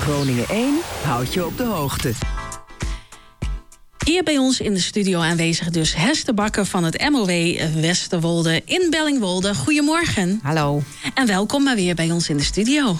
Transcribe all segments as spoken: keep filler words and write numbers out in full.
Groningen één houdt je op de hoogte. Hier bij ons in de studio aanwezig dus Hester Bakker van het M O W Westerwolde in Bellingwolde. Goedemorgen. Hallo. En welkom maar weer bij ons in de studio.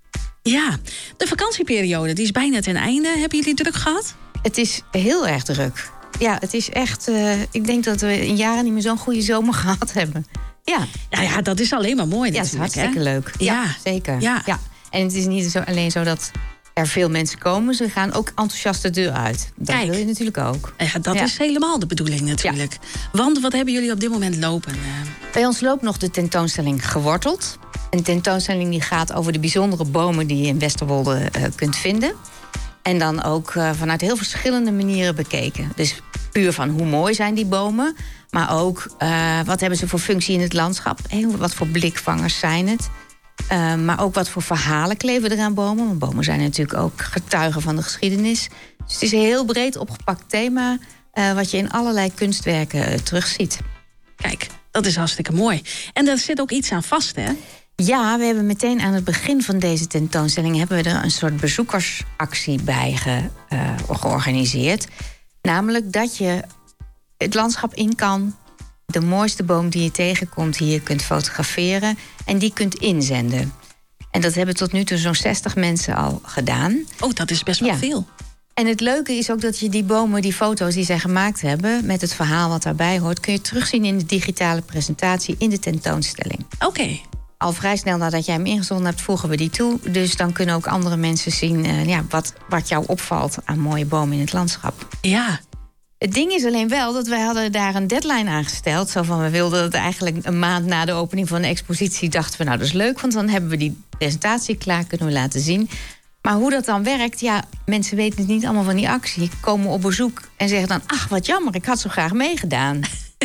Ja, de vakantieperiode die is bijna ten einde. Hebben jullie druk gehad? Het is heel erg druk. Ja, het is echt... Uh, ik denk dat we in jaren niet meer zo'n goede zomer gehad hebben. Ja. Nou ja, dat is alleen maar mooi natuurlijk. Ja, het is hartstikke hè? leuk. Ja, ja zeker. Ja. Ja. En het is niet zo, alleen zo dat er veel mensen komen. Ze gaan ook enthousiast de deur uit. Dat Kijk. wil je natuurlijk ook. Ja, dat ja. is helemaal de bedoeling natuurlijk. Ja. Want wat hebben jullie op dit moment lopen? Bij ons loopt nog de tentoonstelling Geworteld. Een tentoonstelling die gaat over de bijzondere bomen die je in Westerwolde uh, kunt vinden. En dan ook uh, vanuit heel verschillende manieren bekeken. Dus puur van hoe mooi zijn die bomen. Maar ook uh, wat hebben ze voor functie in het landschap. En wat voor blikvangers zijn het. Uh, maar ook wat voor verhalen kleven er aan bomen. Want bomen zijn natuurlijk ook getuigen van de geschiedenis. Dus het is een heel breed opgepakt thema. Uh, wat je in allerlei kunstwerken uh, terugziet. Kijk, dat is hartstikke mooi. En daar zit ook iets aan vast, hè? Ja, we hebben meteen aan het begin van deze tentoonstelling hebben we er een soort bezoekersactie bij ge, uh, georganiseerd. Namelijk dat je het landschap in kan, de mooiste boom die je tegenkomt hier kunt fotograferen en die kunt inzenden. En dat hebben tot nu toe zo'n zestig mensen al gedaan. Oh, dat is best wel ja. veel. En het leuke is ook dat je die bomen, die foto's die zij gemaakt hebben, met het verhaal wat daarbij hoort, kun je terugzien in de digitale presentatie in de tentoonstelling. Oké. Okay. Al vrij snel nadat jij hem ingezonden hebt, voegen we die toe. Dus dan kunnen ook andere mensen zien uh, ja, wat, wat jou opvalt aan mooie bomen in het landschap. Ja. Het ding is alleen wel dat wij hadden daar een deadline aan gesteld. Zo van, we wilden het eigenlijk een maand na de opening van de expositie. Dachten we, nou, dat is leuk, want dan hebben we die presentatie klaar, kunnen we laten zien. Maar hoe dat dan werkt, ja, mensen weten het niet allemaal van die actie. Komen op bezoek en zeggen dan, ach, wat jammer, ik had zo graag meegedaan.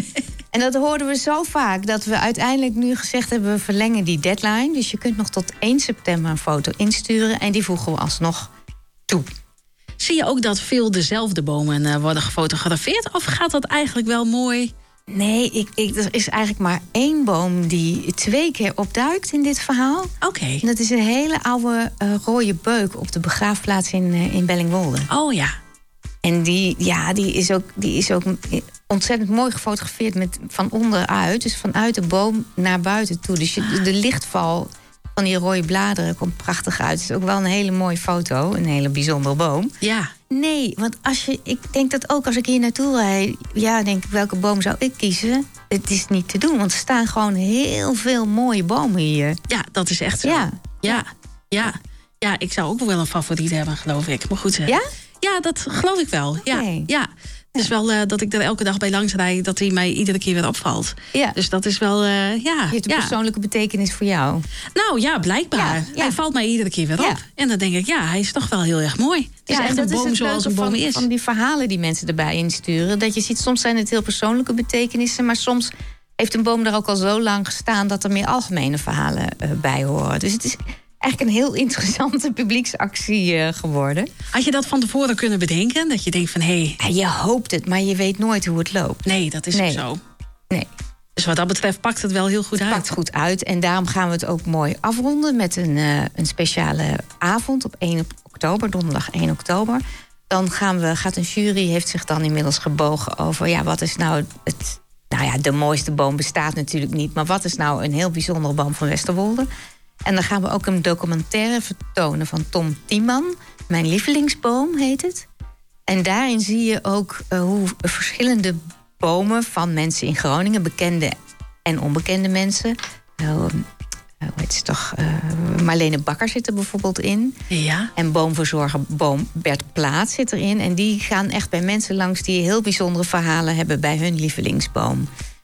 En dat hoorden we zo vaak, dat we uiteindelijk nu gezegd hebben, we verlengen die deadline. Dus je kunt nog tot één september een foto insturen en die voegen we alsnog toe. Zie je ook dat veel dezelfde bomen uh, worden gefotografeerd? Of gaat dat eigenlijk wel mooi? Nee, ik, ik, er is eigenlijk maar één boom die twee keer opduikt in dit verhaal. Oké. Okay. Dat is een hele oude uh, rode beuk op de begraafplaats in, uh, in Bellingwolde. Oh ja. En die, ja, die, is ook, die is ook ontzettend mooi gefotografeerd met van onderuit. Dus vanuit de boom naar buiten toe. Dus je, de lichtval van die rode bladeren komt prachtig uit. Het is ook wel een hele mooie foto. Een hele bijzondere boom. Ja. Nee, want als je, ik denk dat ook als ik hier naartoe rijd, ja, denk ik, welke boom zou ik kiezen? Het is niet te doen, want er staan gewoon heel veel mooie bomen hier. Ja, dat is echt zo. Ja. Ja, ja. Ja, ik zou ook wel een favoriet hebben, geloof ik. Maar goed. Ja? Ja, dat geloof ik wel. Ja, okay. ja. Het is wel uh, dat ik er elke dag bij langs rijd, dat hij mij iedere keer weer opvalt. Ja. Dus dat is wel, uh, ja. Je hebt een ja. persoonlijke betekenis voor jou. Nou ja, blijkbaar. Ja, ja. Hij valt mij iedere keer weer op. Ja. En dan denk ik, ja, hij is toch wel heel erg mooi. Het is ja, echt een boom zoals een boom van, is. Van die verhalen die mensen erbij insturen. Dat je ziet, soms zijn het heel persoonlijke betekenissen, maar soms heeft een boom daar ook al zo lang gestaan dat er meer algemene verhalen uh, bij horen. Dus het is eigenlijk een heel interessante publieksactie uh, geworden. Had je dat van tevoren kunnen bedenken? Dat je denkt van, hé... Hey... Ja, je hoopt het, maar je weet nooit hoe het loopt. Nee, dat is nee. ook zo. Nee. Dus wat dat betreft pakt het wel heel goed het uit. Het pakt goed uit en daarom gaan we het ook mooi afronden met een, uh, een speciale avond op één oktober, donderdag één oktober. Dan gaan we, gaat een jury, heeft zich dan inmiddels gebogen over, ja, wat is nou het... Nou ja, de mooiste boom bestaat natuurlijk niet, maar wat is nou een heel bijzondere boom van Westerwolde? En dan gaan we ook een documentaire vertonen van Tom Tiemann. Mijn lievelingsboom heet het. En daarin zie je ook uh, hoe verschillende bomen van mensen in Groningen, bekende en onbekende mensen. Uh, uh, hoe heet ze toch? Uh, Marlene Bakker zit er bijvoorbeeld in. Ja. En boomverzorger boom Bert Plaat zit erin. En die gaan echt bij mensen langs die heel bijzondere verhalen hebben bij hun lievelingsboom.